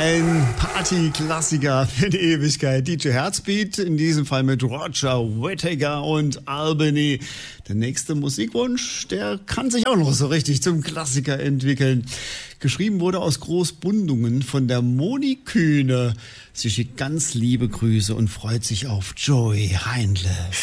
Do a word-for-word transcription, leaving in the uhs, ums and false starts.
Ein Party-Klassiker für die Ewigkeit. D J Herzbeat, in diesem Fall mit Roger Whittaker und Albany. Der nächste Musikwunsch, der kann sich auch noch so richtig zum Klassiker entwickeln. Geschrieben wurde aus Großbundungen von der Moni Kühne. Sie schickt ganz liebe Grüße und freut sich auf Joey Heindle.